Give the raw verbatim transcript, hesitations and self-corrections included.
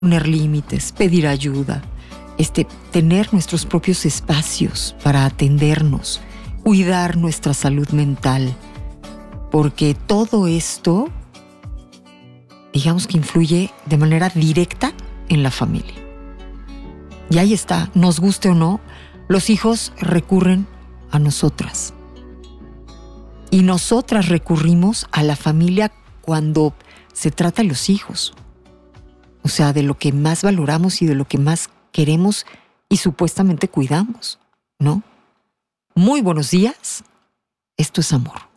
poner límites, pedir ayuda, este, tener nuestros propios espacios para atendernos, cuidar nuestra salud mental, porque todo esto, digamos que influye de manera directa en la familia. Y ahí está, nos guste o no, los hijos recurren a nosotras. Y nosotras recurrimos a la familia cuando se trata de los hijos. O sea, de lo que más valoramos y de lo que más queremos y supuestamente cuidamos, ¿no? Muy buenos días. Esto es amor.